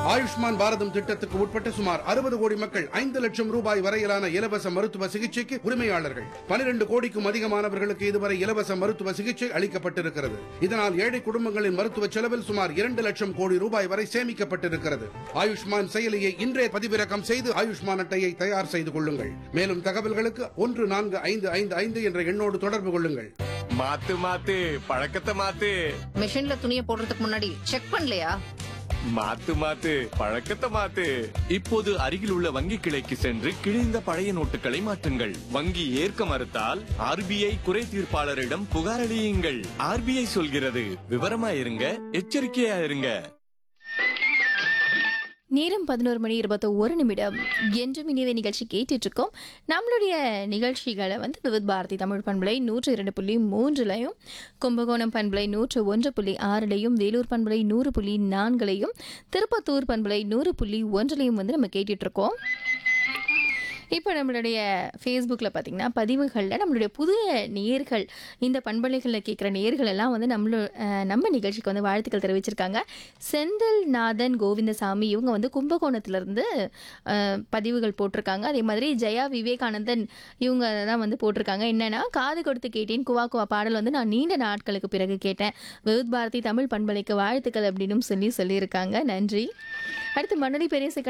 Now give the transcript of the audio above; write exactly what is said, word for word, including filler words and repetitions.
ஆயுஷ்மான் பாரதம் திட்டத்துக்கு உட்பட்ட சுமார் அறுபது கோடி மக்கள் ஐந்து லட்சம் ரூபாய் வரையிலான இலவச மருத்துவ சிகிச்சைக்கு உரிமையாளர்கள். பனிரெண்டு கோடிக்கும் அதிகமானவர்களுக்கு இதுவரை இலவச மருத்துவ சிகிச்சை அளிக்கப்பட்டிருக்கிறது. இதனால் ஏழை குடும்பங்களின் மருத்துவ செலவில் சுமார் இரண்டு லட்சம் கோடி ரூபாய் வரை சேமிக்கப்பட்டிருக்கிறது. ஆயுஷ்மான் செயலியை இன்றே பதிவிறக்கம் செய்து ஆயுஷ்மான் அட்டையை தயார் செய்து கொள்ளுங்கள். மேலும் தகவல்களுக்கு ஒன்று நான்கு ஐந்து ஐந்து ஐந்து என்ற எண்ணோடு தொடர்பு கொள்ளுங்கள். மாத்து மாத்து பழக்கத்தை மாத்து. மிஷின்ல துணியை போடுறதுக்கு முன்னாடி செக் பண்ணலையா? மாத்து மாத்து பழக்கத்தை மாத்து. இப்போது அருகில் உள்ள வங்கி கிளைக்கு சென்று கிழிந்த பழைய நோட்டுகளை மாற்றுங்கள். வங்கி ஏற்க மறுத்தால் ஆர்பிஐ குறை தீர்ப்பாளரிடம் புகார் அளியுங்கள். ஆர்பிஐ சொல்கிறது, விவரமா இருங்க, எச்சரிக்கையா இருங்க. நேரம் பதினோரு மணி இருபத்தி ஒரு நிமிடம். என்றும் இனிய நிகழ்ச்சி கேட்டுட்டு இருக்கோம். நம்மளுடைய நிகழ்ச்சிகளை வந்து விவித் பாரதி தமிழ் பண்பலை நூற்று இரண்டு புள்ளி மூன்றுலையும், கும்பகோணம் பண்பலை நூற்று ஒன்று புள்ளி ஆறுலையும், வேலூர் பண்பலை நூறு புள்ளி நான்குலையும், திருப்பத்தூர் பண்பலை நூறு புள்ளி ஒன்றுலையும் வந்து நம்ம கேட்டுட்டு இருக்கோம். இப்போ நம்மளுடைய ஃபேஸ்புக்கில் பார்த்திங்கன்னா பதிவுகளில் நம்மளுடைய புதிய நேர்கள், இந்த பண்பலைகளில் கேட்குற நேர்கள் எல்லாம் வந்து நம்மளோ நம்ம நிகழ்ச்சிக்கு வந்து வாழ்த்துக்கள் தெரிவிச்சிருக்காங்க. செந்தில் நாதன் கோவிந்தசாமி இவங்க வந்து கும்பகோணத்துலேருந்து பதிவுகள் போட்டிருக்காங்க. அதே மாதிரி ஜெயா விவேகானந்தன் இவங்க தான் வந்து போட்டிருக்காங்க. என்னென்னா, காது கொடுத்து கேட்டேன் குவா குவா பாடல் வந்து நான் நீண்ட நாட்களுக்கு பிறகு கேட்டேன். விவித் பாரதி தமிழ் பண்பலைக்கு வாழ்த்துக்கள் அப்படின்னு சொல்லி சொல்லியிருக்காங்க. நன்றி. அடுத்து மணலி பெரிய